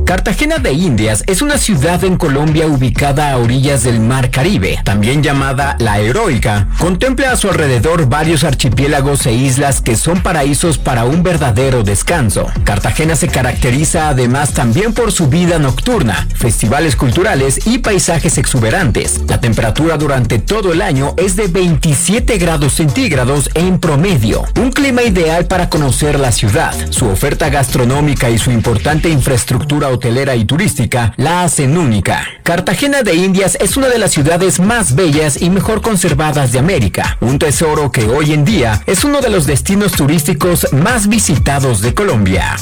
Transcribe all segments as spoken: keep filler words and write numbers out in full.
Cartagena de Indias es una ciudad en Colombia ubicada a orillas del Mar Caribe, también llamada La Heroica. Contempla a su alrededor varios archipiélagos e islas que son paraísos para un verdadero descanso. Cartagena se caracteriza además también por su vida nocturna, festivales culturales y paisajes exuberantes. La temperatura durante todo el año es de veintisiete grados centígrados en promedio, un clima ideal para conocer la ciudad. Su oferta gastronómica y su importante infraestructura hotelera y turística la hacen única. Cartagena de Indias es una de las ciudades más bellas y mejor conservadas de América, un tesoro que hoy en día es uno de los destinos turísticos más visitados de Colombia.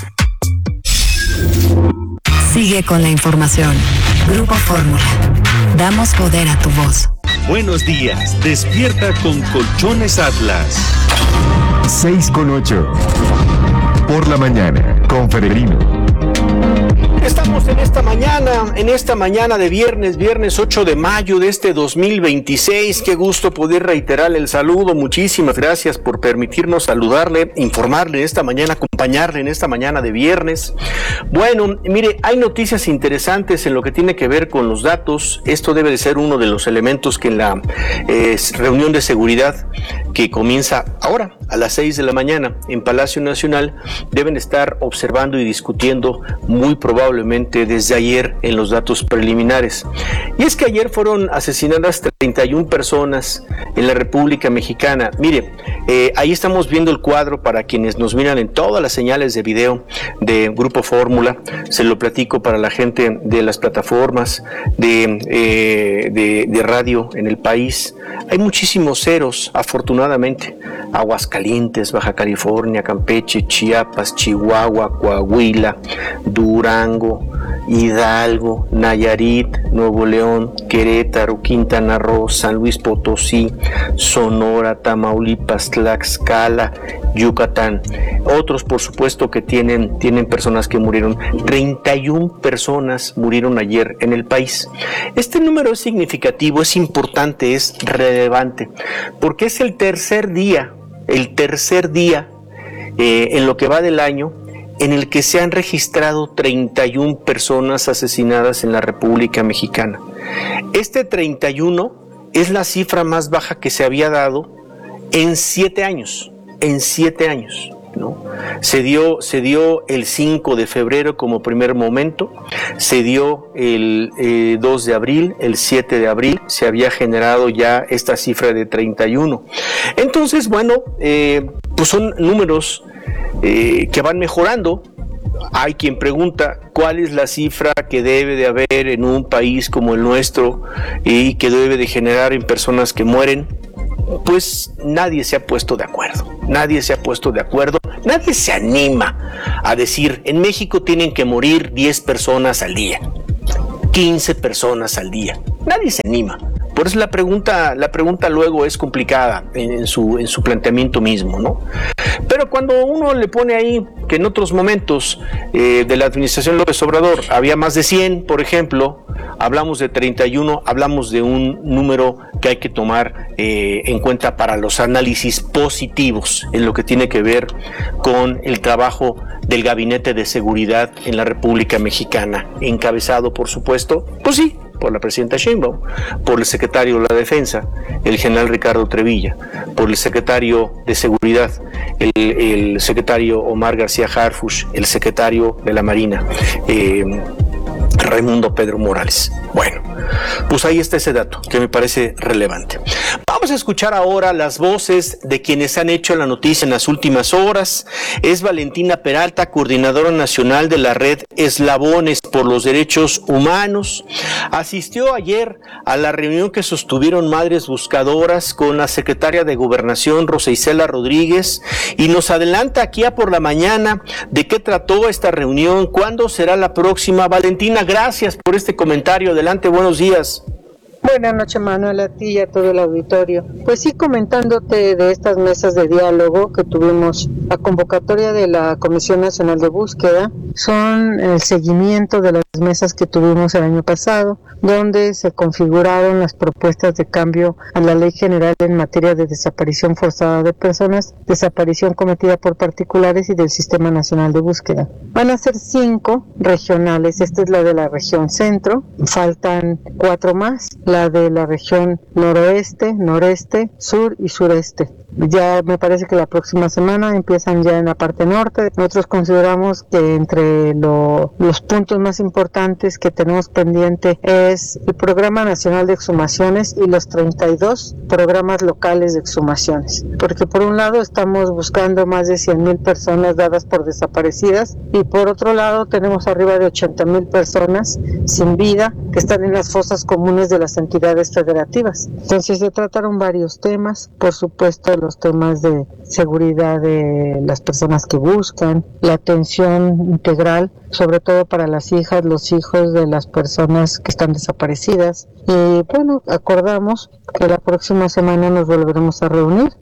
Sigue con la información. Grupo Fórmula. Damos poder a tu voz. Buenos días. Despierta con Colchones Atlas. seis con ocho. Por la mañana, con Feregrino. Estamos en esta mañana, en esta mañana de viernes, viernes ocho de mayo de este dos mil veintiséis. Qué gusto poder reiterar el saludo. Muchísimas gracias por permitirnos saludarle, informarle esta mañana, acompañarle en esta mañana de viernes. Bueno, mire, hay noticias interesantes en lo que tiene que ver con los datos. Esto debe de ser uno de los elementos que en la eh, reunión de seguridad que comienza ahora a las seis de la mañana en Palacio Nacional deben estar observando y discutiendo muy probablemente desde ayer en los datos preliminares. Y es que ayer fueron asesinadas treinta y una personas en la República Mexicana. Mire, eh, ahí estamos viendo el cuadro para quienes nos miran en todas las señales de video de Grupo Fórmula. Se lo platico para la gente de las plataformas de, eh, de, de radio en el país. Hay muchísimos ceros, afortunadamente. Aguascalientes, Baja California, Campeche, Chiapas, Chihuahua, Coahuila, Durango, Hidalgo, Nayarit, Nuevo León, Querétaro, Quintana Roo, San Luis Potosí, Sonora, Tamaulipas, Tlaxcala, Yucatán. Otros, por supuesto, que tienen, tienen personas que murieron. treinta y una personas murieron ayer en el país. Este número es significativo, es importante, es relevante, porque es el tercer día, el tercer día eh, en lo que va del año, en el que se han registrado treinta y una personas asesinadas en la República Mexicana. Este treinta y uno es la cifra más baja que se había dado en siete años, en siete años, ¿no? Se dio, se dio el cinco de febrero como primer momento, se dio el eh, dos de abril, el siete de abril, se había generado ya esta cifra de treinta y uno. Entonces, bueno, eh, pues son números eh, que van mejorando. Hay quien pregunta cuál es la cifra que debe de haber en un país como el nuestro y que debe de generar en personas que mueren. Pues nadie se ha puesto de acuerdo, nadie se ha puesto de acuerdo, nadie se anima a decir, en México tienen que morir diez personas al día, quince personas al día, nadie se anima. Por eso la pregunta, la pregunta luego es complicada en, en, su, en su planteamiento mismo, ¿no? Pero cuando uno le pone ahí que en otros momentos eh, de la administración López Obrador había más de cien, por ejemplo, hablamos de treinta y uno, hablamos de un número que hay que tomar eh, en cuenta para los análisis positivos en lo que tiene que ver con el trabajo del Gabinete de Seguridad en la República Mexicana, encabezado, por supuesto, pues sí, por la presidenta Sheinbaum, por el secretario de la Defensa, el general Ricardo Trevilla, por el secretario de Seguridad, el, el secretario Omar García Harfuch, el secretario de la Marina, eh, Raimundo Pedro Morales. Bueno, pues ahí está ese dato que me parece relevante. Vamos a escuchar ahora las voces de quienes han hecho la noticia en las últimas horas. Es Valentina Peralta, coordinadora nacional de la red Eslabones por los Derechos Humanos. Asistió ayer a la reunión que sostuvieron Madres Buscadoras con la secretaria de Gobernación, Rosa Isela Rodríguez, y nos adelanta aquí a por la mañana de qué trató esta reunión, cuándo será la próxima. Valentina, gracias por este comentario. Adelante, buenos días. Buenas noches, Manuel, a ti y a todo el auditorio. Pues sí, comentándote de estas mesas de diálogo que tuvimos, la convocatoria de la Comisión Nacional de Búsqueda son el seguimiento de las mesas que tuvimos el año pasado, donde se configuraron las propuestas de cambio a la Ley General en materia de desaparición forzada de personas, desaparición cometida por particulares y del Sistema Nacional de Búsqueda. Van a ser cinco regionales, esta es la de la región centro, faltan cuatro más, la de la región noroeste, noreste, sur y sureste. Ya me parece que la próxima semana empiezan ya en la parte norte. Nosotros consideramos que entre lo, los puntos más importantes que tenemos pendiente es el Programa Nacional de Exhumaciones y los treinta y dos programas locales de exhumaciones. Porque por un lado estamos buscando más de cien mil personas dadas por desaparecidas y por otro lado tenemos arriba de ochenta mil personas sin vida que están en las fosas comunes de las entidades federativas. Entonces se trataron varios temas, por supuesto los temas de seguridad de las personas que buscan, la atención integral, sobre todo para las hijas, los hijos de las personas que están desaparecidas. Y bueno, acordamos que la próxima semana nos volveremos a reunir.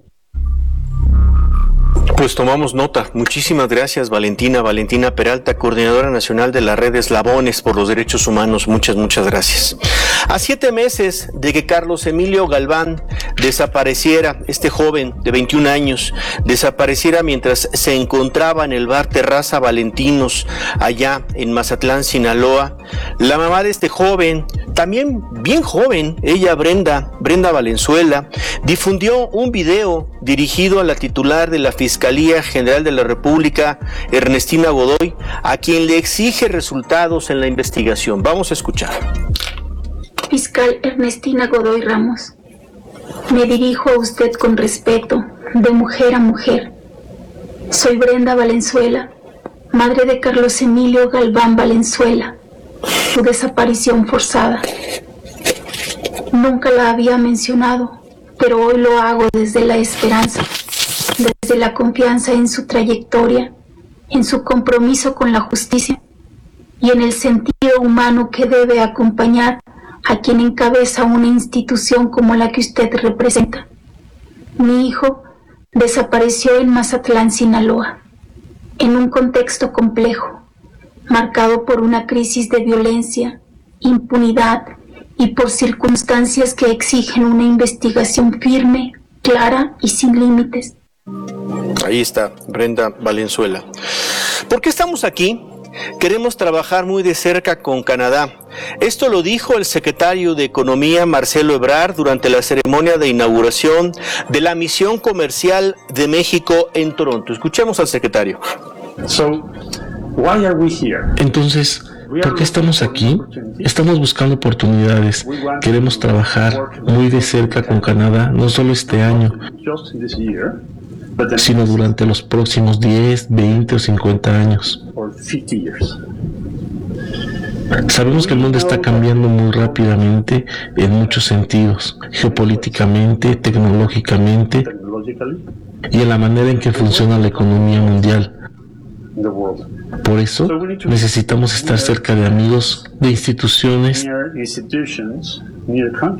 Pues tomamos nota. Muchísimas gracias, Valentina. Valentina Peralta, coordinadora nacional de la red Eslabones por los Derechos Humanos. Muchas, muchas gracias. A siete meses de que Carlos Emilio Galván desapareciera, este joven de veintiún años, desapareciera mientras se encontraba en el bar Terraza Valentinos, allá en Mazatlán, Sinaloa, la mamá de este joven, también bien joven, ella Brenda, Brenda Valenzuela, difundió un video dirigido a la titular de la Fiscalía General de la República, Ernestina Godoy, a quien le exige resultados en la investigación. Vamos a escuchar. Fiscal Ernestina Godoy Ramos, me dirijo a usted con respeto, de mujer a mujer. Soy Brenda Valenzuela, madre de Carlos Emilio Galván Valenzuela, su desaparición forzada. Nunca la había mencionado, pero hoy lo hago desde la esperanza, desde la confianza en su trayectoria, en su compromiso con la justicia y en el sentido humano que debe acompañar a quien encabeza una institución como la que usted representa. Mi hijo desapareció en Mazatlán, Sinaloa, en un contexto complejo, marcado por una crisis de violencia, impunidad y por circunstancias que exigen una investigación firme, clara y sin límites. Ahí está, Brenda Valenzuela. ¿Por qué estamos aquí? Queremos trabajar muy de cerca con Canadá. Esto lo dijo el secretario de Economía, Marcelo Ebrard, durante la ceremonia de inauguración de la misión comercial de México en Toronto. Escuchemos al secretario. So, why are we here? Entonces, ¿por qué estamos aquí? Estamos buscando oportunidades. Queremos trabajar muy de cerca con Canadá, no solo este año, sino durante los próximos diez, veinte o cincuenta años. Sabemos que el mundo está cambiando muy rápidamente en muchos sentidos, geopolíticamente, tecnológicamente y en la manera en que funciona la economía mundial. Por eso necesitamos estar cerca de amigos, de instituciones